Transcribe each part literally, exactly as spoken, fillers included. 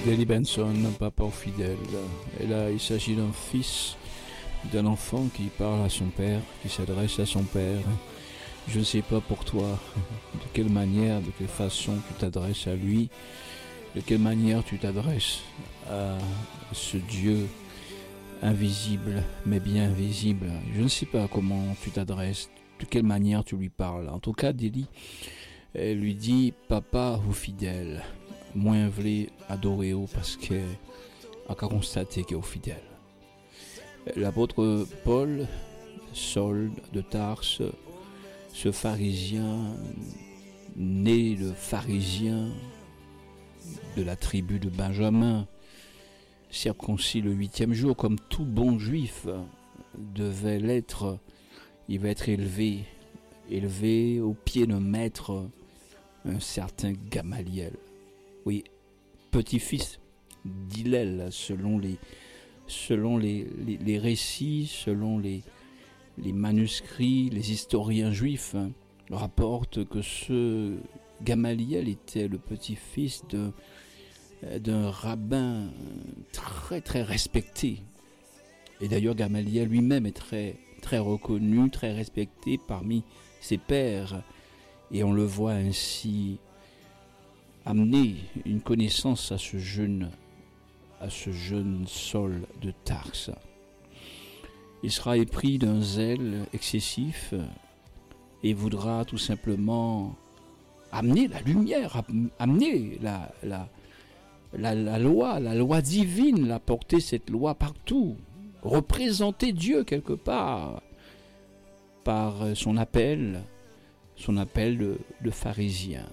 Deli Benson, papa fidèle. Et là, il s'agit d'un fils, d'un enfant qui parle à son père, qui s'adresse à son père. Je ne sais pas pour toi de quelle manière, de quelle façon tu t'adresses à lui, de quelle manière tu t'adresses à ce Dieu invisible, mais bien visible. Je ne sais pas comment tu t'adresses, de quelle manière tu lui parles. En tout cas, Deli, elle lui dit « Papa ou fidèle ». Moins voulait adorer parce qu'elle a constaté qu'elle est fidèle. L'apôtre Paul, Saul de Tarse, ce pharisien, né de pharisien de la tribu de Benjamin, circoncis le huitième jour, comme tout bon juif devait l'être, il va être élevé, élevé au pied d'un maître, un certain Gamaliel. Oui, petit-fils d'Hillel, selon les, selon les, les, les récits, selon les, les manuscrits, les historiens juifs hein, rapportent que ce Gamaliel était le petit-fils de, d'un rabbin très très respecté. Et d'ailleurs Gamaliel lui-même est très, très reconnu, très respecté parmi ses pairs. Et on le voit ainsi amener une connaissance à ce jeune, à ce jeune Saul de Tarse. Il sera épris d'un zèle excessif et voudra tout simplement amener la lumière, amener la, la, la, la loi, la loi divine, la porter cette loi partout, représenter Dieu quelque part par son appel, son appel de, de pharisien.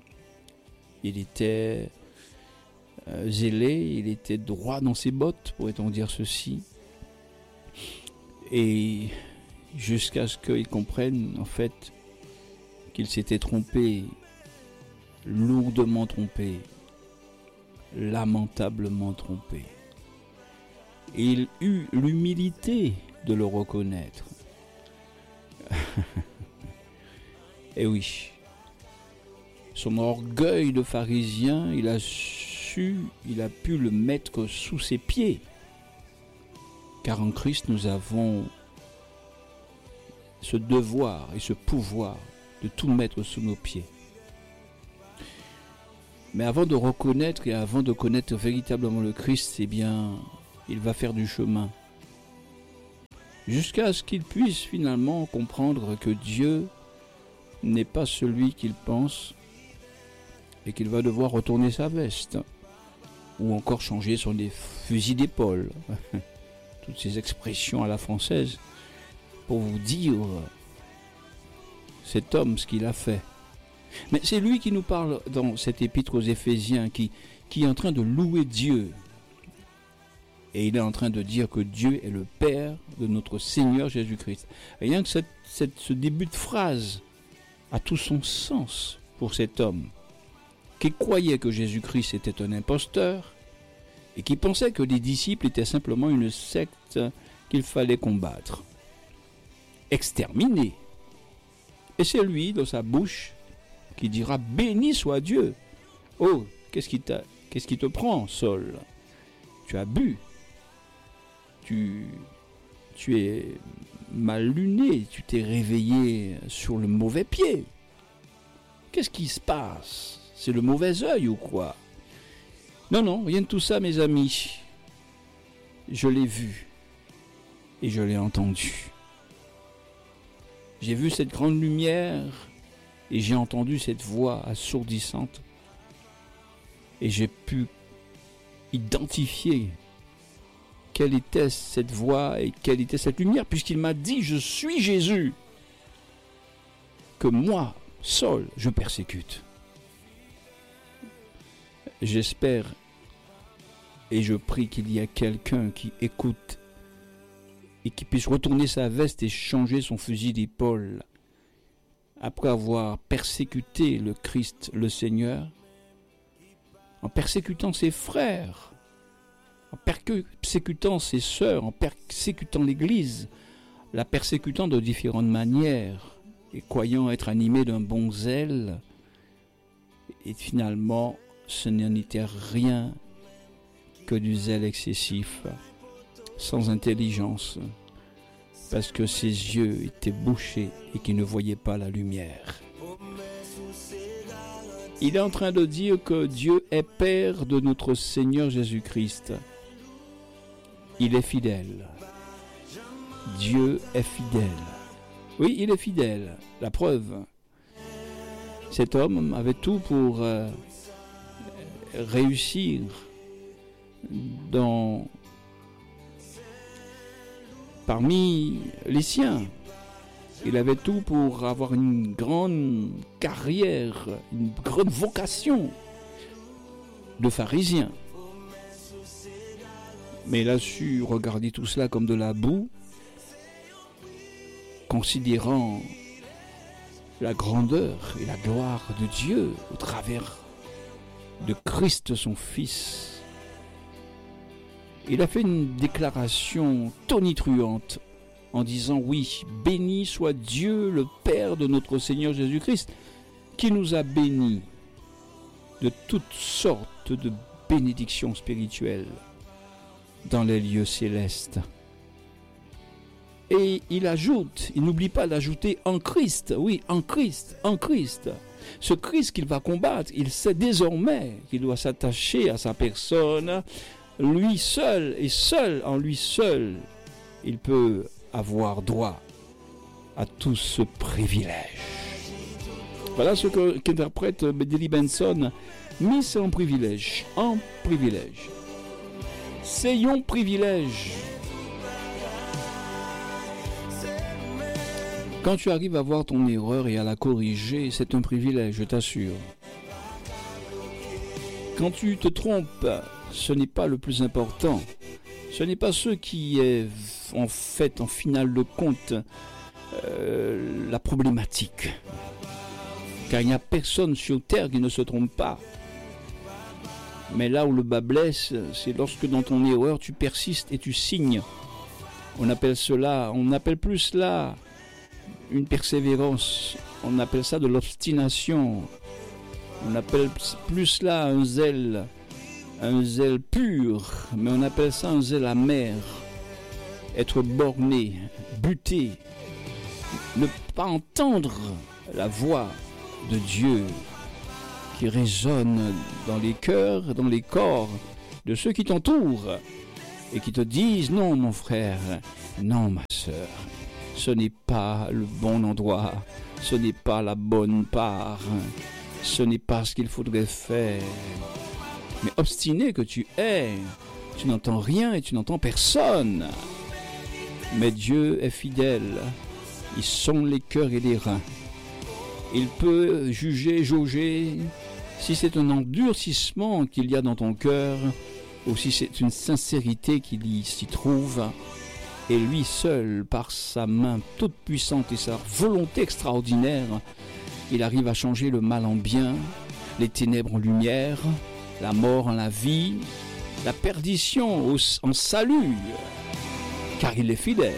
Il était euh, zélé, il était droit dans ses bottes, pourrait-on dire ceci. Et jusqu'à ce qu'il comprenne, en fait, qu'il s'était trompé, lourdement trompé, lamentablement trompé. Et il eut l'humilité de le reconnaître. Et oui. Son orgueil de pharisien, il a su, il a pu le mettre sous ses pieds. Car en Christ, nous avons ce devoir et ce pouvoir de tout mettre sous nos pieds. Mais avant de reconnaître et avant de connaître véritablement le Christ, eh bien, il va faire du chemin. Jusqu'à ce qu'il puisse finalement comprendre que Dieu n'est pas celui qu'il pense, et qu'il va devoir retourner sa veste, ou encore changer son fusil d'épaule. Toutes ces expressions à la française, pour vous dire cet homme ce qu'il a fait. Mais c'est lui qui nous parle dans cet épître aux Éphésiens, qui, qui est en train de louer Dieu. Et il est en train de dire que Dieu est le Père de notre Seigneur Jésus-Christ. Rien que cette, cette, ce début de phrase a tout son sens pour cet homme qui croyait que Jésus-Christ était un imposteur et qui pensait que les disciples étaient simplement une secte qu'il fallait combattre, exterminer. Et c'est lui, dans sa bouche, qui dira « Béni soit Dieu !» Oh, qu'est-ce qui, t'a, qu'est-ce qui te prend, Saul ? Tu as bu. Tu, tu es mal luné. Tu t'es réveillé sur le mauvais pied. Qu'est-ce qui se passe ? C'est le mauvais œil ou quoi ? Non, non, rien de tout ça, mes amis. Je l'ai vu et je l'ai entendu. J'ai vu cette grande lumière et j'ai entendu cette voix assourdissante. Et j'ai pu identifier quelle était cette voix et quelle était cette lumière, puisqu'il m'a dit « Je suis Jésus » que moi, Saul, je persécute. J'espère et je prie qu'il y ait quelqu'un qui écoute et qui puisse retourner sa veste et changer son fusil d'épaule après avoir persécuté le Christ, le Seigneur, en persécutant ses frères, en persécutant ses sœurs, en persécutant l'Église, la persécutant de différentes manières et croyant être animé d'un bon zèle. Et finalement, ce n'en était rien que du zèle excessif, sans intelligence, parce que ses yeux étaient bouchés et qu'il ne voyait pas la lumière. Il est en train de dire que Dieu est Père de notre Seigneur Jésus-Christ. Il est fidèle. Dieu est fidèle. Oui, il est fidèle. La preuve, cet homme avait tout pour euh, réussir dans, parmi les siens. Il avait tout pour avoir une grande carrière, une grande vocation de pharisien. Mais il a su regarder tout cela comme de la boue, considérant la grandeur et la gloire de Dieu au travers de Christ son Fils. Il a fait une déclaration tonitruante en disant « Oui, béni soit Dieu, le Père de notre Seigneur Jésus-Christ, qui nous a bénis de toutes sortes de bénédictions spirituelles dans les lieux célestes. » Et il ajoute, il n'oublie pas d'ajouter « en Christ », oui, en Christ, en Christ. Ce Christ qu'il va combattre, il sait désormais qu'il doit s'attacher à sa personne. Lui seul, et seul, en lui seul, il peut avoir droit à tout ce privilège. Voilà ce que, qu'interprète Billy Benson. Mais c'est un privilège, un privilège. C'est un privilège. Quand tu arrives à voir ton erreur et à la corriger, c'est un privilège, je t'assure. Quand tu te trompes, ce n'est pas le plus important. Ce n'est pas ce qui est en fait, en finale de compte, euh, la problématique. Car il n'y a personne sur terre qui ne se trompe pas. Mais là où le bas blesse, c'est lorsque dans ton erreur, tu persistes et tu signes. On appelle cela, on appelle plus cela une persévérance. On appelle ça de l'obstination. On appelle plus cela un zèle. Un zèle pur, mais on appelle ça un zèle amer. Être borné, buté, ne pas entendre la voix de Dieu qui résonne dans les cœurs, dans les corps de ceux qui t'entourent et qui te disent « Non, mon frère, non, ma sœur, ce n'est pas le bon endroit, ce n'est pas la bonne part, ce n'est pas ce qu'il faudrait faire. » Mais obstiné que tu es, tu n'entends rien et tu n'entends personne. Mais Dieu est fidèle. Il sonde les cœurs et les reins. Il peut juger, jauger, si c'est un endurcissement qu'il y a dans ton cœur, ou si c'est une sincérité qu'il y s'y trouve. Et lui seul, par sa main toute puissante et sa volonté extraordinaire, il arrive à changer le mal en bien, les ténèbres en lumière, la mort en la vie, la perdition au, en salut, car il est fidèle.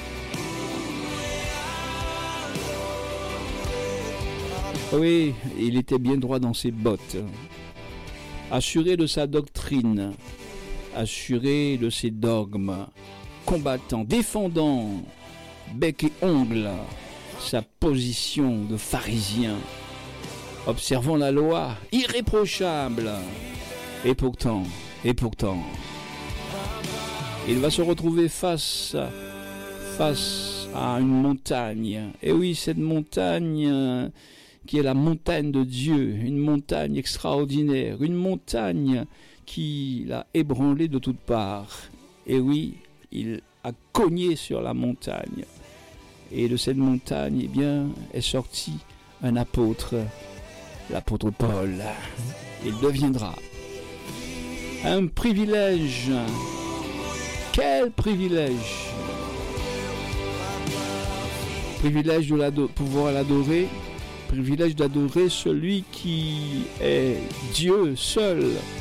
Oui, il était bien droit dans ses bottes, assuré de sa doctrine, assuré de ses dogmes, combattant, défendant, bec et ongle, sa position de pharisien, observant la loi, irréprochable. Et pourtant, et pourtant, il va se retrouver face, face à une montagne. Et oui, cette montagne qui est la montagne de Dieu, une montagne extraordinaire, une montagne qui l'a ébranlé de toutes parts. Et oui, il a cogné sur la montagne. Et de cette montagne, eh bien, est sorti un apôtre, l'apôtre Paul. Il deviendra un privilège. Quel privilège! Privilège de l'ado- pouvoir l'adorer, privilège d'adorer celui qui est Dieu seul,